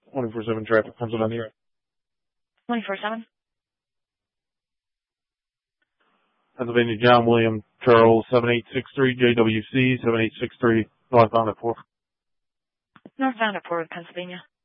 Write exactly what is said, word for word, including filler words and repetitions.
twenty-four seven traffic comes on the air. twenty-four seven. Pennsylvania John William Charles seven eight six three J W C seven eight six three northbound at four. Northbound at Port, Pennsylvania.